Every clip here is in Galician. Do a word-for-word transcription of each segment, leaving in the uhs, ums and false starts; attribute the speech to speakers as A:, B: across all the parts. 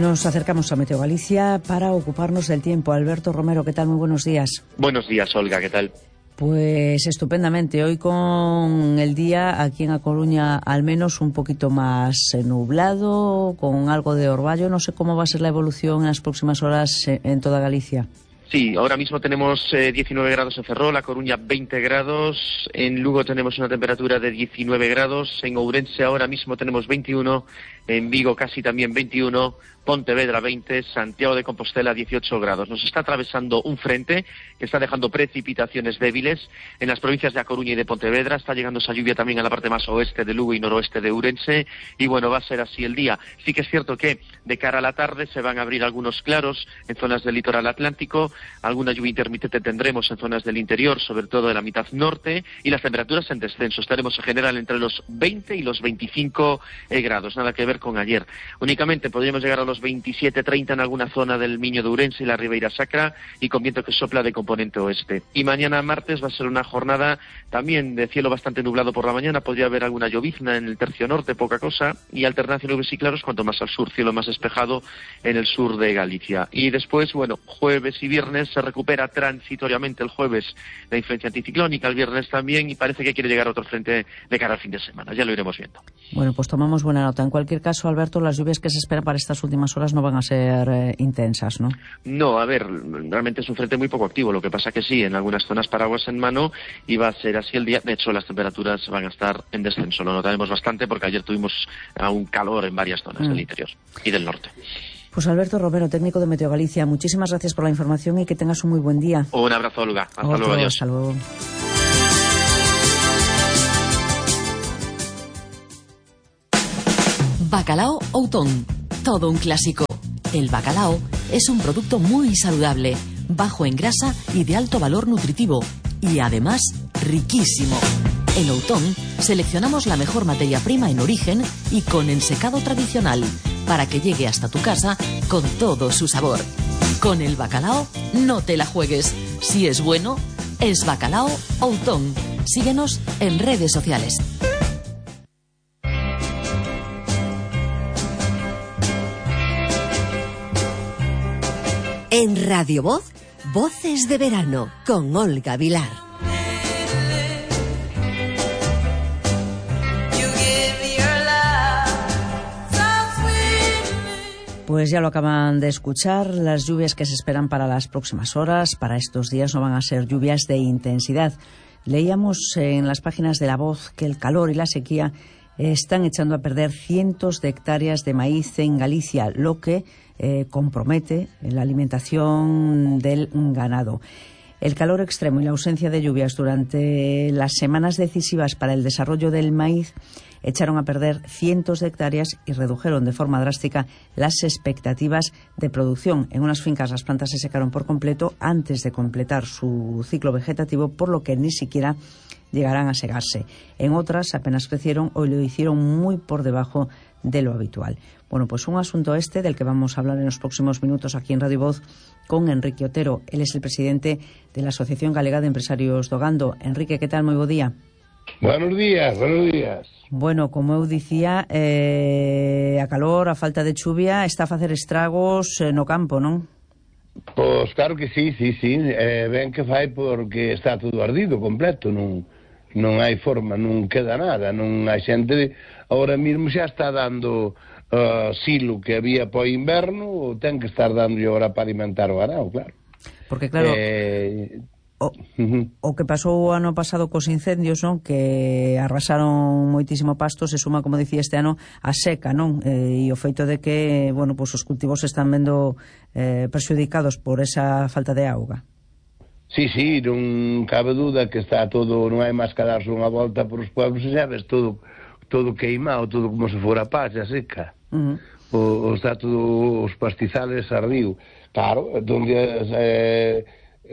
A: Nos acercamos a Meteo Galicia para ocuparnos del tiempo. Alberto Romero, ¿qué tal? Muy buenos días.
B: Buenos días, Olga, ¿qué tal?
A: Pues estupendamente. Hoy con el día aquí en A Coruña al menos un poquito más nublado, con algo de orvallo. No sé cómo va a ser la evolución en las próximas horas en toda Galicia.
B: Sí, ahora mismo tenemos eh, diecinueve grados en Ferrol, La Coruña veinte grados, en Lugo tenemos una temperatura de diecinueve grados, en Ourense ahora mismo tenemos veintiuno, en Vigo casi también veintiuno, Pontevedra veinte, Santiago de Compostela dieciocho grados. Nos está atravesando un frente que está dejando precipitaciones débiles en las provincias de A Coruña y de Pontevedra. Está llegando esa lluvia también a la parte más oeste de Lugo y noroeste de Ourense. Y bueno, va a ser así el día. Sí que es cierto que de cara a la tarde se van a abrir algunos claros en zonas del litoral atlántico. Alguna lluvia intermitente tendremos en zonas del interior, sobre todo de la mitad norte. Y las temperaturas en descenso. Estaremos en general entre los veinte y los veinticinco eh, grados. Nada que ver con ayer. Únicamente podríamos llegar a los veintisiete treinta en alguna zona del Miño de Ourense y la Ribeira Sacra, y con viento que sopla de componente oeste. Y mañana martes va a ser una jornada también de cielo bastante nublado por la mañana. Podría haber alguna llovizna en el tercio norte, poca cosa, y alternancia de nubes y claros cuanto más al sur, cielo más despejado en el sur de Galicia. Y después, bueno, jueves y viernes se recupera transitoriamente el jueves la influencia anticiclónica, el viernes también, y parece que quiere llegar otro frente de cara al fin de semana. Ya lo iremos viendo.
A: Bueno, pues tomamos buena nota. En cualquier caso, Alberto, las lluvias que se esperan para estas últimas horas no van a ser eh, intensas, ¿no?
B: No, a ver, realmente es un frente muy poco activo. Lo que pasa que sí, en algunas zonas paraguas en mano, y va a ser así el día. De hecho, las temperaturas van a estar en descenso. Lo notaremos bastante porque ayer tuvimos un calor en varias zonas mm. del interior y del norte.
A: Pues Alberto Romero, técnico de Meteo Galicia, muchísimas gracias por la información y que tengas un muy buen día.
B: Un abrazo, Olga. Hasta
A: Otro,
B: luego, adiós.
A: Hasta luego.
C: Bacalao Outón, todo un clásico. El bacalao es un producto muy saludable, bajo en grasa y de alto valor nutritivo, y además riquísimo. En Outón seleccionamos la mejor materia prima en origen y con ensecado tradicional, para que llegue hasta tu casa con todo su sabor. Con el bacalao no te la juegues. Si es bueno, es Bacalao Outón. Síguenos en redes sociales.
D: En Radio Voz, Voces de Verano, con Olga Vilar.
A: Pues ya lo acaban de escuchar, las lluvias que se esperan para las próximas horas, para estos días, no van a ser lluvias de intensidad. Leíamos en las páginas de La Voz que el calor y la sequía están echando a perder cientos de hectáreas de maíz en Galicia, lo que eh, compromete la alimentación del ganado. El calor extremo y la ausencia de lluvias durante las semanas decisivas para el desarrollo del maíz echaron a perder cientos de hectáreas y redujeron de forma drástica las expectativas de producción. En unas fincas las plantas se secaron por completo antes de completar su ciclo vegetativo, por lo que ni siquiera llegarán a segarse. En otras apenas crecieron o lo hicieron muy por debajo de lo habitual. Bueno, pues un asunto este del que vamos a hablar en los próximos minutos aquí en Radio Voz con Enrique Otero. Él es el presidente de la Asociación Galega de Empresarios do Gando. Enrique, ¿qué tal? Moi bo día.
E: Buenos días, buenos días.
A: Bueno, como eu dicía, eh, a calor, a falta de chuvia está a facer estragos eh, no campo, non?
E: Pois claro que sí, sí, sí, eh, ben que fai porque está todo ardido completo, non, non hai forma, non queda nada, non hai xente, ahora mesmo xa está dando uh, silo que había para o inverno, ten que estar dando agora para alimentar o ganado, claro.
A: Porque claro...
E: Eh...
A: O, o que pasou o ano pasado cos incendios, non? Que arrasaron moitísimo pasto, se suma, como dicía, este ano a seca, non? Eh, e o feito de que, bueno, pues os cultivos están vendo eh, perxudicados por esa falta de auga.
E: Sí, sí, non cabe duda que está todo, non hai máis que darse unha volta por os pueblos e xa ves todo, todo queimado, todo como se fora paxa seca. Uh-huh. o, o está todo, os pastizales ardiu. Claro, donde... Eh,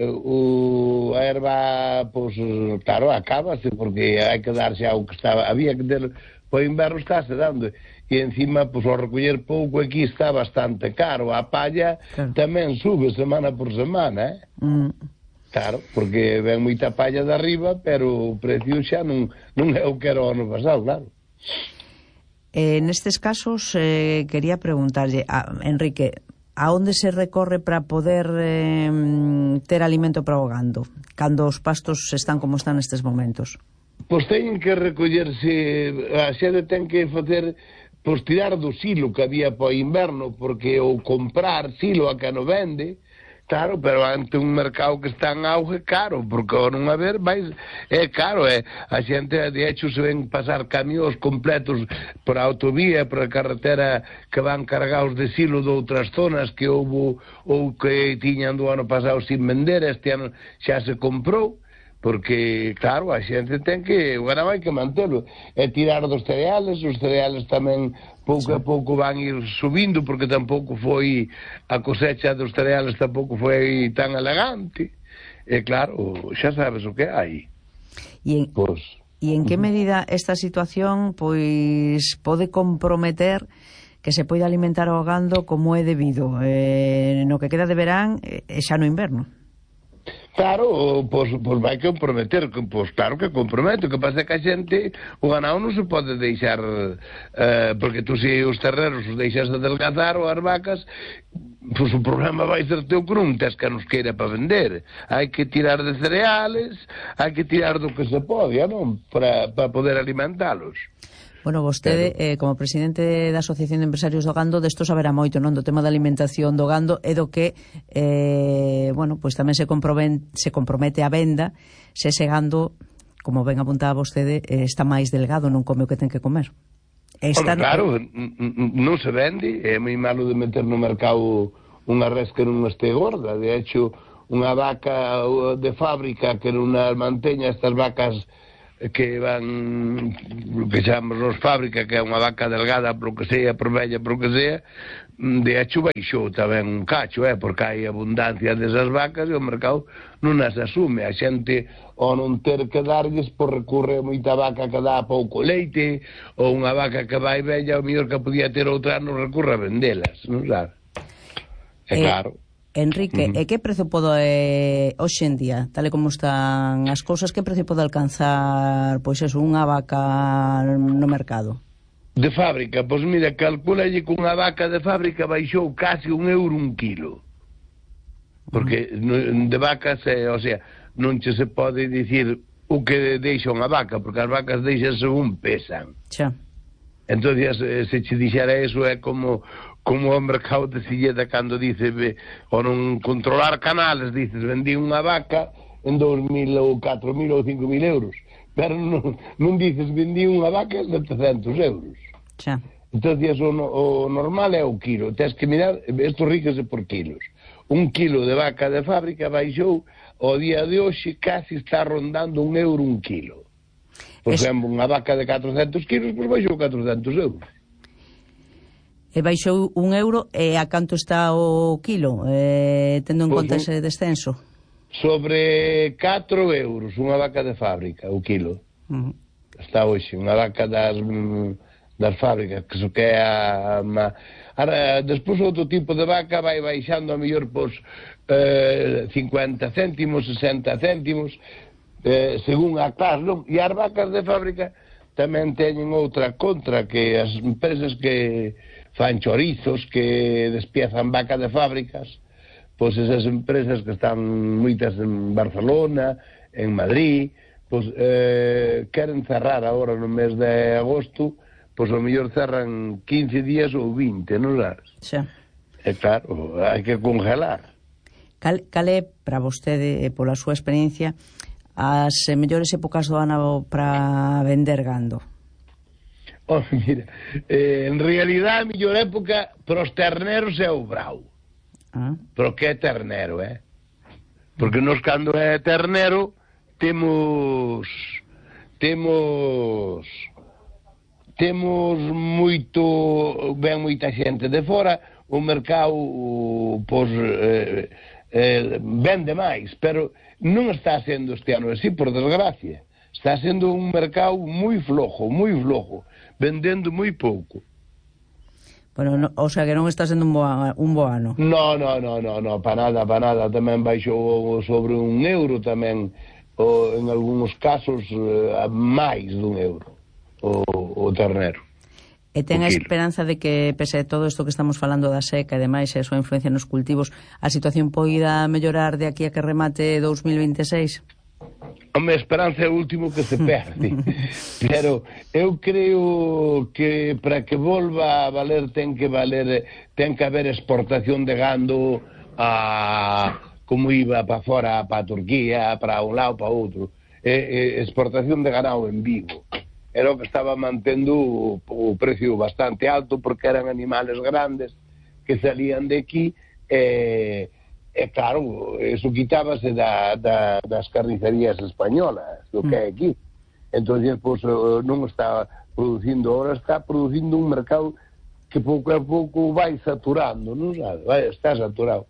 E: o a erva, pois, claro, acábase porque hai que darse ao que estaba, había que ter, o inverno estáse dando, e encima, pois, ao recoller pouco aquí está bastante caro, a palla claro. Tamén sube semana por semana, eh? Mm. Claro, porque ven moita palla de arriba, pero o precio xa non, non é o que era o ano pasado, claro.
A: En estes casos, eh, quería preguntarlle, a Enrique, a onde se recorre para poder eh, ter alimento para o gando, cando os pastos están como están nestes momentos?
E: Pois teñen que recollerse, a xente ten que facer, pois tirar do silo que había para o inverno, porque ou comprar silo a que non vende, claro, pero ante un mercado que está en auge, caro, porque ao non haber, vais, é caro, é, a xente, de hecho, se ven pasar camións completos por a autovía, por a carretera, que van cargados de silo de outras zonas que houve, ou que tiñan do ano pasado sin vender, este ano xa se comprou, porque, claro, a xente ten que, agora vai que mantelo, é tirar dos cereales, os cereales tamén pouco a pouco van ir subindo, porque tampouco foi, a cosecha dos cereales tampouco foi tan elegante, e claro, xa sabes o que hai.
A: E en, pues, e en que medida esta situación, pois, pode comprometer que se poida alimentar o gando como é debido, eh, no que queda de verán e xa no inverno?
E: Claro, pois, pois vai comprometer, pois claro que compromete, o que pasa é que a xente, o ganado non se pode deixar, eh, porque tú se os terreros os deixas de adelgazar ou as vacas, pois o problema vai ser teu que non tes que nos queira para vender. Hai que tirar de cereales, hai que tirar do que se pode, non? Para, para poder alimentalos.
A: Bueno, vostede, eh, como presidente da Asociación de Empresarios do Gando, desto saberá moito, non? Do tema da alimentación do gando e do que, eh, bueno, pois tamén se, se compromete a venda se ese gando, como ben apuntaba vostede, eh, está máis delgado, non come o que ten que comer.
E: Esta... Bueno, claro, non se vende, é moi malo de meter no mercado unha res que non este gorda. De hecho, unha vaca de fábrica que non manteña estas vacas que van, que chamamos nos fábrica, que é unha vaca delgada, por que sea, por bella, por que sea, de hecho baixou tamén un cacho, eh, porque hai abundancia desas vacas e o mercado non as asume. A xente, ao non ter que darlles, por recurre a moita vaca que dá pouco leite, ou unha vaca que vai bella, o mellor que podía ter outra non recurre a vendelas, non sabe? É eh... claro.
A: Enrique, uh -huh. e que prezo pode, eh, hoxe en día, tal e como están as cousas, que prezo pode alcanzar, pois eso, unha vaca no mercado?
E: De fábrica, pois mira, calculalle que unha vaca de fábrica baixou casi un euro un kilo. Porque uh -huh. de vacas, eh, o sea, non che se pode dicir o que deixa unha vaca, porque as vacas deixan según pesan.
A: Xa.
E: Entón, se che dixera eso, é como... como o mercado de Silleda cando dice, o non controlar canales, dices, vendí unha vaca en dous mil ou catro mil ou cinco mil euros, pero non, non dices, vendí unha vaca en setecientos euros.
A: Xa.
E: Entón, o, o normal é o kilo, tens que mirar, isto ríquese por kilos. Un kilo de vaca de fábrica baixou, ao día de hoxe casi está rondando un euro un kilo. Por es... exemplo, unha vaca de catrocentos kilos, pois baixou catrocentos euros.
A: E baixou un euro, e a canto está o kilo, eh, tendo en conta ese descenso?
E: Sobre catro euros unha vaca de fábrica, o kilo. Uh -huh. Está hoxe, unha vaca das, das fábricas, que so que é a... a ahora, despois outro tipo de vaca vai baixando a mellor pos eh, cincuenta céntimos, sesenta céntimos, eh, según a clase, non? E as vacas de fábrica tamén teñen outra contra, que as empresas que fan chorizos, que despiezan vaca de fábricas, pois esas empresas que están moitas en Barcelona, en Madrid, pois eh, queren cerrar agora no mes de agosto, pois ao mellor cerran quince días ou vinte, non sabes?
A: Xa.
E: E claro, hai que congelar.
A: Cal, cal é, para vostede, pola súa experiencia, as mellores épocas do ano para vender gando?
E: Oh, mira, eh, en realidad a mellor época para os terneros é o brao. Ah. Pero que é ternero, eh? Porque nos cando é ternero temos temos temos moito, ben moita xente de fora, o mercado pois eh, eh, vende máis, pero non está sendo este ano así, por desgracia. Está sendo un mercado moi flojo, moi flojo, vendendo moi pouco.
A: Bueno, no, o sea que non está sendo un bo, un bo ano.
E: No, no, no, no, no, para nada, para nada. Tamén baixou sobre un euro tamén, o, en algúns casos, eh, máis dun euro, o, o ternero.
A: E ten a esperanza de que, pese a todo isto que estamos falando da seca e demais, e a súa influencia nos cultivos, a situación poida mellorar de aquí a que remate dous mil vinte e seis?
E: Home, a esperanza é o último que se perde. Pero eu creo que para que volva a valer ten que valer, ten que haber exportación de gando a, como iba para fora, para Turquía, para un lado, para outro. E, e, exportación de ganado en Vigo. Era o que estaba mantendo o, o precio bastante alto, porque eran animales grandes que salían de aquí, e, e claro, eso quitábase da, da, das carnicerías españolas, do que é aquí. Entón, pues, non está producindo, ahora está producindo un mercado que pouco a pouco vai saturando, non sabe? Vai, está saturado.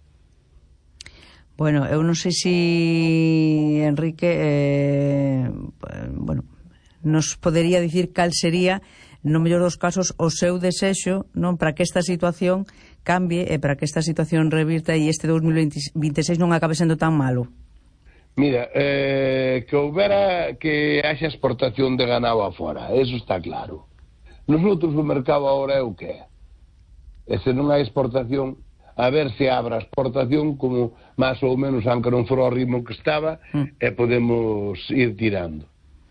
A: Bueno, eu non sei se Enrique, eh, bueno, nos podería dicir cal sería, no mellor dos casos, o seu desexo, non, para que esta situación cambie e para que esta situación revirta e este dous mil vinte e seis non acabe sendo tan malo.
E: Mira, eh, que houbera que haxa exportación de ganado afora, eso está claro. Nosotros o mercado agora é o que é. E se non hai exportación, a ver se abra a exportación como máis ou menos, aunque non fora o ritmo que estaba, mm. e podemos ir tirando.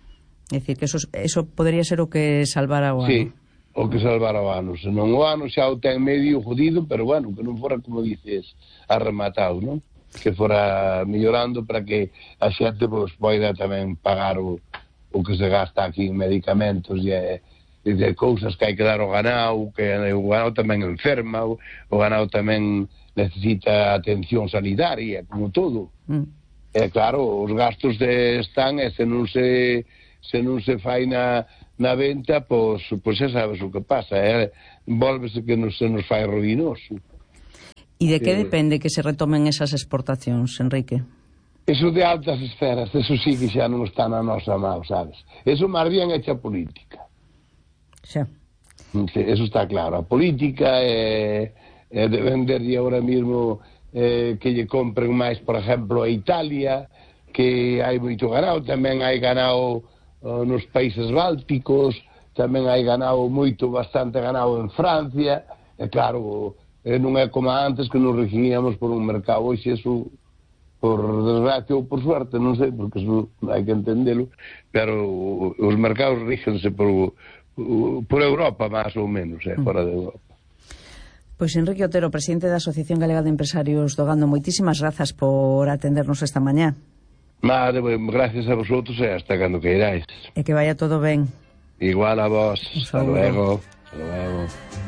A: É dicir, que eso, eso podría ser o que salvara o ano.
E: Sí, o que salvara o ano. Se non o ano xa o ten medio jodido, pero bueno, que non fora, como dices, arrematado, non? Que fora mellorando para que a xente pues, poida tamén pagar o, o que se gasta aquí en medicamentos e, e de cousas que hai que dar ao ganado, que o ganado tamén enferma, o, o ganado tamén necesita atención sanitaria, como todo. Mm. E claro, os gastos de están, e se non se... se non se fai na, na venta, pois, pois xa sabes o que pasa, eh? Volvese que non se nos fai ruinoso.
A: E de que eh, depende que se retomen esas exportacións, Enrique?
E: Eso de altas esferas, eso sí que xa non está na nosa mão, sabes? Eso máis bien hecha política.
A: Xa.
E: Eso está claro. A política é, é de venderlle ahora mismo eh, que lle compren máis, por exemplo, a Italia, que hai moito ganado, tamén hai ganado nos países bálticos, tamén hai ganado moito, bastante ganado en Francia, e claro, non é como antes que nos regíamos por un mercado, hoxe eso, por desgracia ou por suerte, non sei, porque eso hai que entendelo, pero os mercados rígense por, por Europa, máis ou menos, eh, fora de Europa.
A: Pois Enrique Otero, presidente da Asociación Galega de Empresarios do Gando, moitísimas grazas por atendernos esta mañá.
E: Madre, gracias a vosotros e hasta cando queiráis.
A: E que vaya todo ben.
E: Igual a vos. Hasta luego. Hasta luego.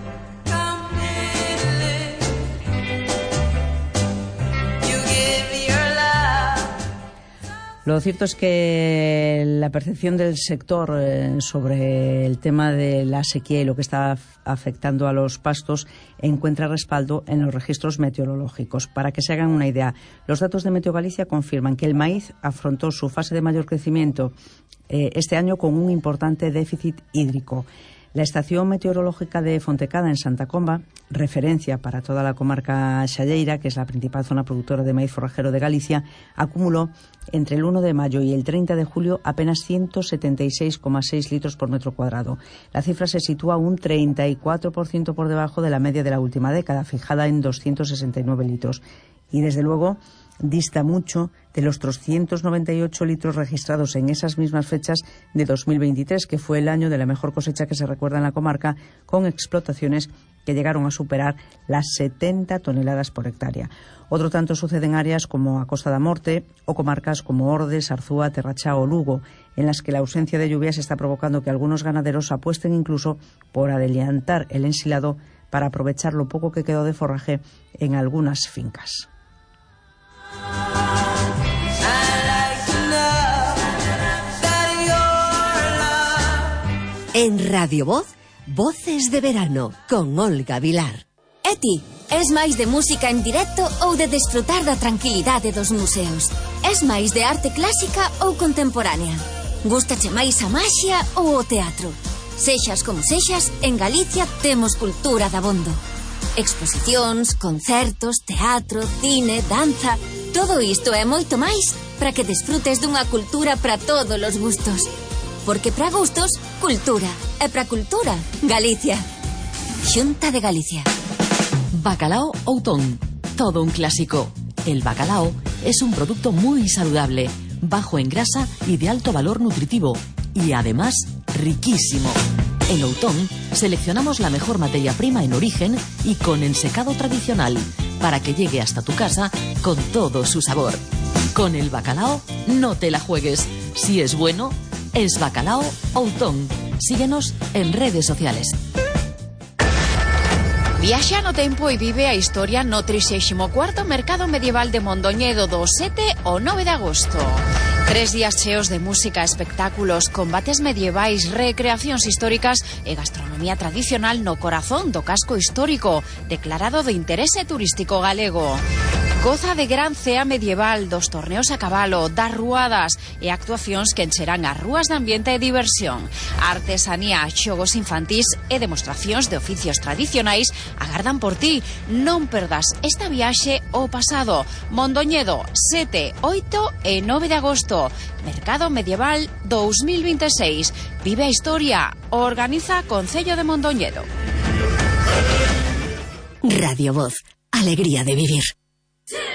A: Lo cierto es que la percepción del sector eh, sobre el tema de la sequía y lo que está afectando a los pastos encuentra respaldo en los registros meteorológicos. Para que se hagan una idea, los datos de Meteo Galicia confirman que el maíz afrontó su fase de mayor crecimiento eh, este año con un importante déficit hídrico. La estación meteorológica de Fontecada, en Santa Comba, referencia para toda la comarca xalleira, que es la principal zona productora de maíz forrajero de Galicia, acumuló entre el uno de mayo y el treinta de julio apenas ciento setenta y seis coma seis litros por metro cuadrado. La cifra se sitúa un treinta y cuatro por ciento por debajo de la media de la última década, fijada en doscientos sesenta y nueve litros. Y desde luego dista mucho de los trescientos noventa y ocho litros registrados en esas mismas fechas de dos mil veintitrés, que fue el año de la mejor cosecha que se recuerda en la comarca, con explotaciones que llegaron a superar las setenta toneladas por hectárea. Otro tanto sucede en áreas como a Costa da Morte o comarcas como Ordes, Arzúa, Terrachá o Lugo, en las que la ausencia de lluvias está provocando que algunos ganaderos apuesten incluso por adelantar el ensilado para aprovechar lo poco que quedó de forraje en algunas fincas.
D: En Radio Voz, Voces de Verano, con Olga Vilar.
F: E ti, es máis de música en directo ou de desfrutar da tranquilidade dos museos? Es máis de arte clásica ou contemporánea? Gústache máis a maxia ou o teatro? Sexas como sexas, en Galicia temos cultura dabondo. Exposicións, concertos, teatro, cine, danza... Todo isto e moito máis para que desfrutes dunha cultura para todos os gustos. Porque para gustos, cultura. E para cultura, Galicia. Xunta de Galicia.
C: Bacalao Outón, todo un clásico. El bacalao es un producto muy saludable, bajo en grasa y de alto valor nutritivo, y además riquísimo. En Outón seleccionamos la mejor materia prima en origen y con ensecado tradicional, para que llegue hasta tu casa con todo su sabor. Con el bacalao no te la juegues. Si es bueno, es Bacalao Outón. Síguenos en redes sociales.
G: Viaxa no tempo e vive a historia no trixésimo cuarto Mercado Medieval de Mondoñedo do sete ao nove de agosto. Tres días cheos de música, espectáculos, combates medievais, recreacións históricas e gastronomía tradicional no corazón do casco histórico, declarado de interese turístico galego. Goza de gran cea medieval, dos torneos a cabalo, das ruadas e actuacións que encherán as rúas de ambiente e diversión. Artesanía, xogos infantís e demostracións de oficios tradicionais agardan por ti. Non perdas esta viaxe ao pasado. Mondoñedo, sete, oito e nove de agosto. Mercado Medieval dos mil veintiséis. Vive a historia. Organiza Concello de Mondoñedo.
D: Radio Voz. Alegría de vivir.